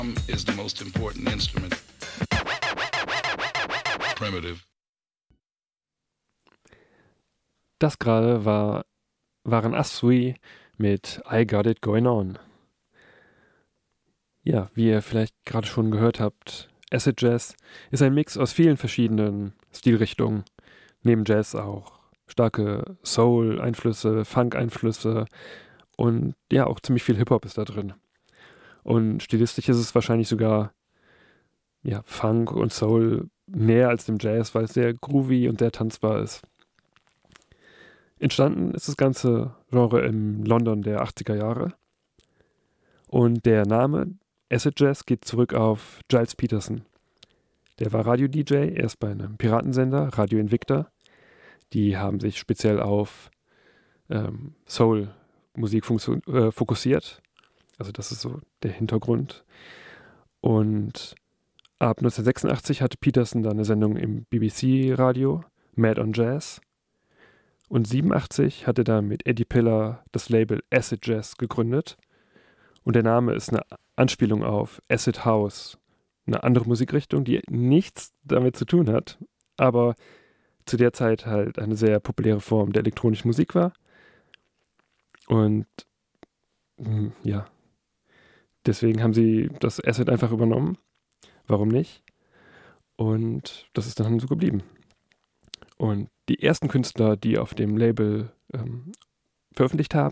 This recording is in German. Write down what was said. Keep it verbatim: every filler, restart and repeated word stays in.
Is the most important instrument. Primitive. Das gerade war, waren Asui mit I Got It Going On. Ja, wie ihr vielleicht gerade schon gehört habt, Acid Jazz ist ein Mix aus vielen verschiedenen Stilrichtungen. Neben Jazz auch starke Soul-Einflüsse, Funk-Einflüsse und ja, auch ziemlich viel Hip-Hop ist da drin. Und stilistisch ist es wahrscheinlich sogar ja, Funk und Soul näher als dem Jazz, weil es sehr groovy und sehr tanzbar ist. Entstanden ist das ganze Genre im London der achtziger Jahre. Und der Name Acid Jazz geht zurück auf Giles Peterson. Der war Radio-D J, erst bei einem Piratensender, Radio Invicta. Die haben sich speziell auf ähm, Soul-Musik funktio- äh, fokussiert. Also das ist so der Hintergrund. Und ab neunzehnhundertsechsundachtzig hatte Peterson dann eine Sendung im B B C-Radio, Mad on Jazz. Und siebenundachtzig hat er dann mit Eddie Piller das Label Acid Jazz gegründet. Und der Name ist eine Anspielung auf Acid House, eine andere Musikrichtung, die nichts damit zu tun hat, aber zu der Zeit halt eine sehr populäre Form der elektronischen Musik war. Und mh, ja, deswegen haben sie das Acid einfach übernommen. Warum nicht? Und das ist dann so geblieben. Und die ersten Künstler, die auf dem Label ähm, veröffentlicht haben,